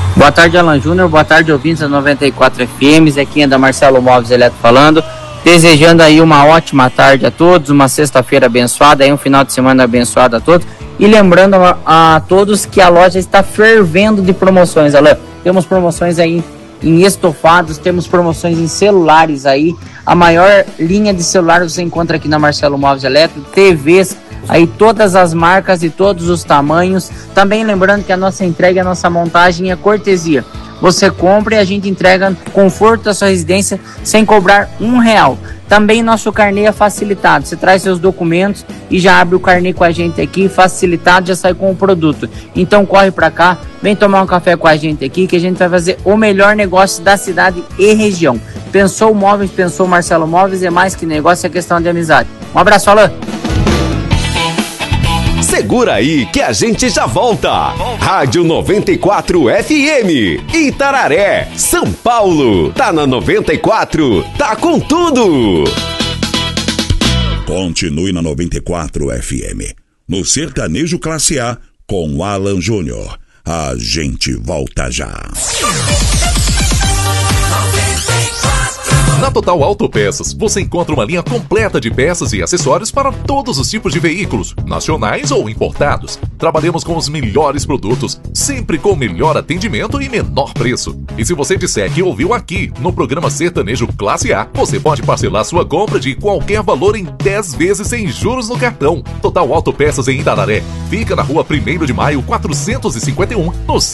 Boa tarde, Alan Júnior. Boa tarde, ouvintes da 94 FM. Aqui é da Marcelo Móveis Eletro falando. Desejando aí uma ótima tarde a todos, uma sexta-feira abençoada, aí um final de semana abençoado a todos. E lembrando a todos que a loja está fervendo de promoções, Alan. Temos promoções aí em estofados, temos promoções em celulares aí. A maior linha de celulares você encontra aqui na Marcelo Móveis Eletro, TVs, aí todas as marcas e todos os tamanhos. Também lembrando que a nossa entrega, a nossa montagem é cortesia. Você compra e a gente entrega conforto da sua residência sem cobrar R$1. Também nosso carnê é facilitado. Você traz seus documentos e já abre o carnê com a gente aqui, facilitado, já sai com o produto. Então corre pra cá, vem tomar um café com a gente aqui, que a gente vai fazer o melhor negócio da cidade e região. Pensou Móveis, pensou Marcelo Móveis, é mais que negócio, é questão de amizade. Um abraço, Alan. Segura aí que a gente já volta. Rádio 94 FM, Itararé, São Paulo. Tá na 94, tá com tudo. Continue na 94 FM, no Sertanejo Classe A, com Alan Júnior. A gente volta já. Na Total Autopeças, você encontra uma linha completa de peças e acessórios para todos os tipos de veículos, nacionais ou importados. Trabalhamos com os melhores produtos, sempre com o melhor atendimento e menor preço. E se você disser que ouviu aqui, no programa Sertanejo Classe A, você pode parcelar sua compra de qualquer valor em 10 vezes sem juros no cartão. Total Autopeças em Itararé. Fica na rua 1º de Maio, 451, no